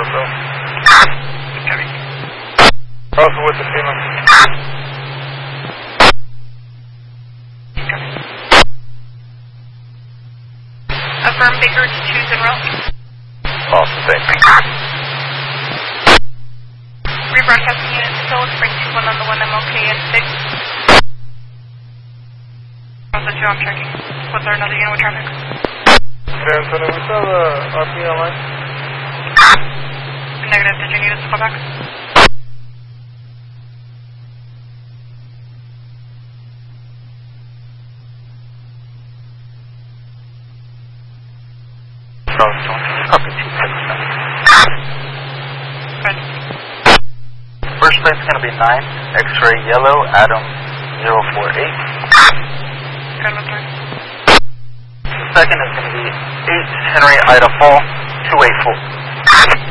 Bill. Copy. Also with the FEMA. Copy. Affirm Baker to choose en route. Awesome, thank you. Rebroadcasting unit to Phillips, bring 2-1 on the 1 MLK and 6. On the 2 I'm checking. Was there another unit with traffic? San Antonio, we still have RP online? Negative, did you need us to call back? Good. First place is going to be 9, X-ray yellow, Adam 048. Good with 3. The second is going to be 8, Henry Ida Fall 284.